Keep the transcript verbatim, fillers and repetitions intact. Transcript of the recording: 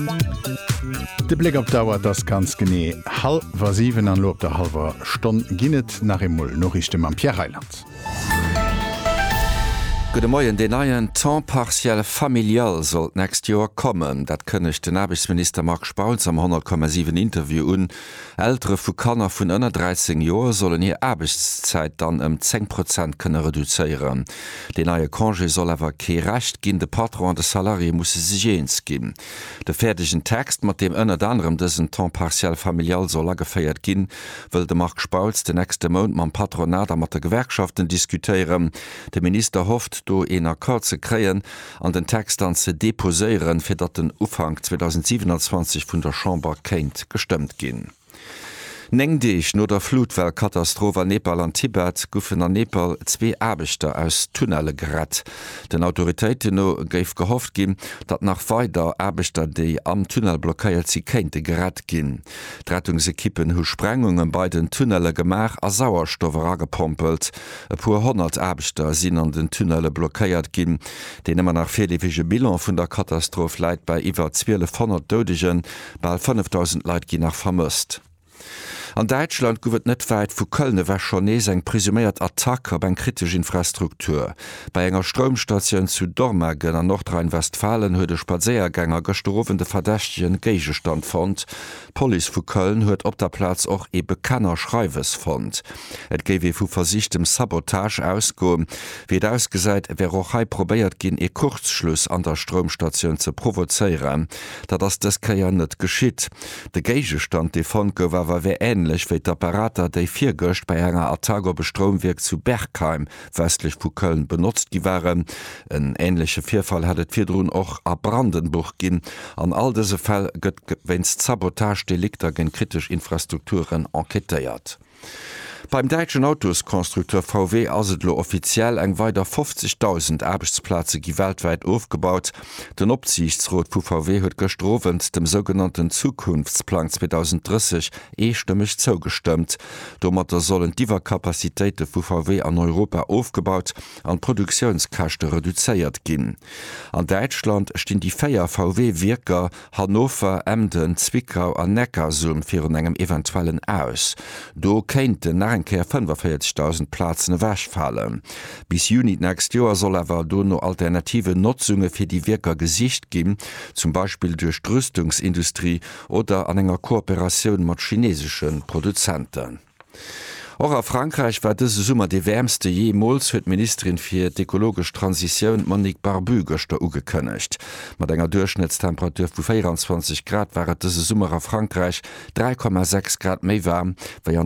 De Blick op Dauer das ganz gené halber sieben an Lob der halber Stonn ginnet nach im Mull Norrichte am Pierreiland. Gute Morgen, den neuen temps partiel familial soll nächst Jahr kommen. Dat kënnech den Arbeitsminister Mark Spauls am hundert Komma sieben Interview un. Ältere Fukaner vun ënner dreizehn Joer sollen ihr Arbeitszeit dann um zehn Prozent kënne reduzieren. Den neue Congé soll awer ke recht ginn, de Patron de Salari muss sich jens ginn. De fertigen Text, mat dem ënner anderem dessen temps partiel familial soll a geféiert ginn, will de Mark Spauls den nächste Monat mam Patronat mat der Gewerkschaften diskutieren. Der Minister hofft, do en Akkord ze kreien an den Text an ze deposéieren, fir dat den Ufang zwanzig siebenundzwanzig vun der Chamber kenint gestemmt ginn. Neng Deich no der Flutwellkatastrophe Nepal an Tibet goufen an Nepal zwee Aarbechter aus Tunnelle gerett. Den Autoritéiten no géif gehofft ginn, dat nach weider Aarbechter déi am Tunnel blockéiert sie kéinte gerett ginn. Rettungsekippen hu Sprengungen bei den Tunnelle gemach a Sauerstoffer gepompelt. E puer hundert Aarbechter sinn an den Tunnelle blockéiert ginn, den immer nach vierlewege Bilan vun der Katastrophe leit bei iwwer zwölfhundert Dodegen, bei fünftausend Leiit ginn nach vermëst. An Deutschland gowet net weit vu Kölne wär schon nees eng presuméiert Attacker beim kritisch Infrastruktur. Bei enger Stromstation zu Dormagen an Nordrhein-Westfalen huet de Spaziergänger gestorwende Verdächtchen Geigestand fand. Poli vu Köln huet op der Platz och e bekanner Schreiwes fand. Et géwe vu versichtem Sabotage ausgo. Wie ausgesäit, wär och hei probéiert ginn e Kurzschluss an der Stromstation ze provozeieren, dat ass des Kaier net geschitt. De Geigestand de fand gower wär ähnlich wie d'Apparater déi vier Göcht bei enger Attago Bestromwerk zu Bergheim westlich vu Köln benutzt die waren. En ähnliche Vierfall hatt firdrun och a Brandenburg ginn. An all dese Fall gëtt wenns Sabotagedelikter gen kritisch Infrastrukturen enquetéiert. Beim deutschen Autoskonstrukteur V W asetlo offiziell eng weiter fünfzigtausend Arbeitsplätze gi weltweit aufgebaut. Den Opsichtsrot vu V W huet gestrovent dem sogenannten Zukunftsplan zwanzig dreißig einstimmig zugestimmt. Dommer sollen Diverkapazitäten vu V W an Europa aufgebaut an Produktionskachte reduziert ginn. An Deutschland stehen die Feier V W-Wirker Hannover, Emden, Zwickau an Neckarsum fir engem eventuellen aus. Do kennt den Keer fünfundvierzigtausend Plazen wäsch fallen. Bis Juni nächst Jahr soll awer do no alternative Nutzunge fir die Wirker Gesicht geben, zum Beispiel durch Rüstungsindustrie oder an enger Kooperation mat chinesischen Produzenten. Auch a Frankreich war dese Summer de wärmste jemals huet Ministerin fir d'ekologisch Transition Monique Barbu goster ugekënnecht. Mat enger Durchschnittstemperatur vu vierundzwanzig Grad war dese Summer a Frankreich drei Komma sechs Grad méi warm,